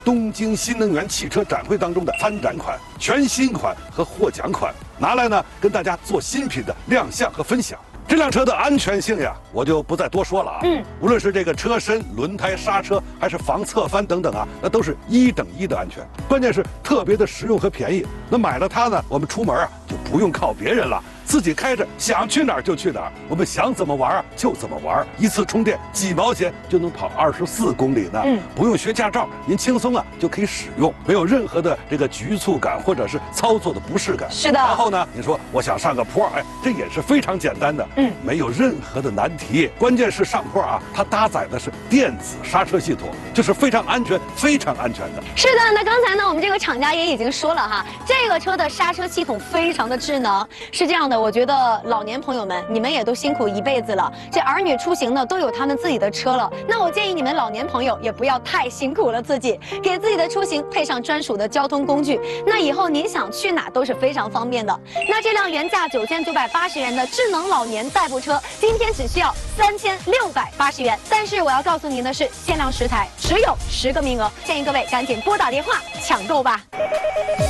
东京新能源汽车展会当中的参展款、全新款和获奖款，拿来呢跟大家做新品的亮相和分享。这辆车的安全性呀，我就不再多说了啊。无论是这个车身、轮胎、刹车，还是防侧翻等等啊，那都是1等1的安全。关键是特别的实用和便宜。那买了它呢，我们出门啊就不用靠别人了。 自己开着，想去哪儿就去哪儿。我们想怎么玩啊就怎么玩，一次充电几毛钱就能跑24公里呢。不用学驾照，您轻松啊就可以使用，没有任何的这个局促感或者是操作的不适感。 是的。 然后呢，你说我想上个坡，哎，这也是非常简单的，没有任何的难题。关键是上坡啊，它搭载的是电子刹车系统，就是非常安全、非常安全的。 是的，那刚才呢，我们这个厂家也已经说了哈，这个车的刹车系统非常的智能。是这样的。 我觉得老年朋友们，你们也都辛苦一辈子了，这儿女出行呢都有他们自己的车了。那我建议你们老年朋友也不要太辛苦了自己，给自己的出行配上专属的交通工具，那以后您想去哪都是非常方便的。那这辆原价9980元的智能老年代步车，今天只需要3680元。但是我要告诉您的是，限量10台，只有10个名额，建议各位赶紧拨打电话抢购吧。